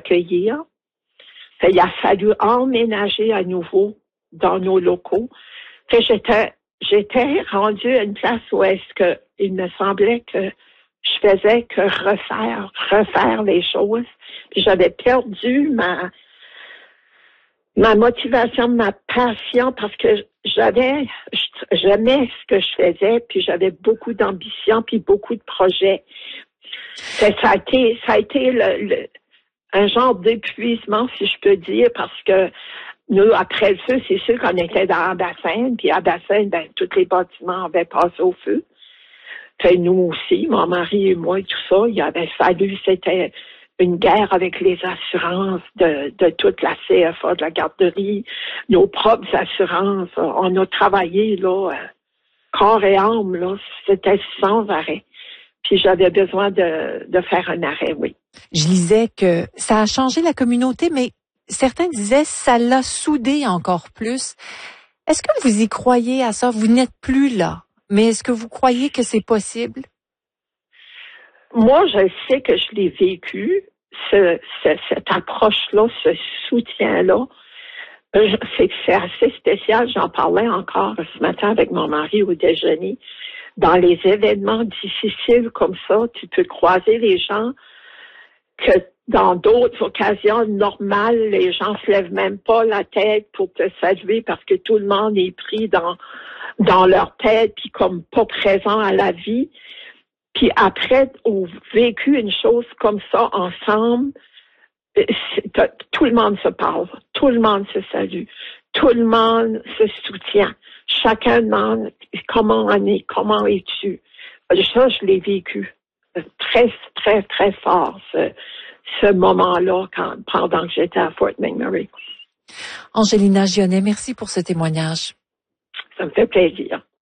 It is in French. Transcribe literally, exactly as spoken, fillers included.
accueillir. Fait, il a fallu emménager à nouveau dans nos locaux. Fait, j'étais, j'étais rendue à une place où est-ce que il me semblait que je faisais que refaire, refaire les choses. Puis j'avais perdu ma, ma motivation, ma passion parce que j'avais, j'aimais ce que je faisais, puis j'avais beaucoup d'ambition, puis beaucoup de projets. Fait, ça a été, ça a été le, le, un genre d'épuisement, si je peux dire, parce que nous, après le feu, c'est sûr qu'on était dans la bassin, puis à bassin, ben, tous les bâtiments avaient passé au feu. Fait, nous aussi, mon mari et moi et tout ça, il avait fallu, c'était une guerre avec les assurances de, de toute la C F A, de la garderie, nos propres assurances. On a travaillé, là, corps et âme, là, c'était sans arrêt. Puis j'avais besoin de, de faire un arrêt, oui. Je lisais que ça a changé la communauté, mais certains disaient ça l'a soudé encore plus. Est-ce que vous y croyez à ça? Vous n'êtes plus là, mais est-ce que vous croyez que c'est possible? Moi, je sais que je l'ai vécu, ce, ce, cette approche-là, ce soutien-là. C'est, c'est assez spécial. J'en parlais encore ce matin avec mon mari au déjeuner. Dans les événements difficiles comme ça, tu peux croiser les gens que dans d'autres occasions normales, les gens se lèvent même pas la tête pour te saluer parce que tout le monde est pris dans dans leur tête puis comme pas présent à la vie. Puis après, on vécu une chose comme ça ensemble, tout le monde se parle, tout le monde se salue, tout le monde se soutient. Chacun demande comment on est, comment es-tu. Ça, je l'ai vécu très, très, très fort, ce, ce moment-là, quand, pendant que j'étais à Fort McMurray. Angelina Gionnet, merci pour ce témoignage. Ça me fait plaisir.